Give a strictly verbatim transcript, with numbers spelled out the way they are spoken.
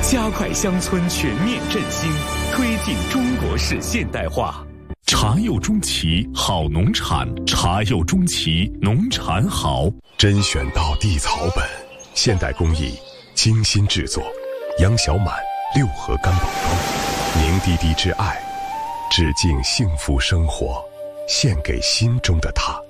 加快乡村全面振兴，推进中国式现代化。茶柚中旗好农产，茶柚中旗农产好， 甄选到地草本，现代工艺，精心制作。杨小满六合干宝装，凝滴滴之爱，致敬幸福生活，献给心中的他。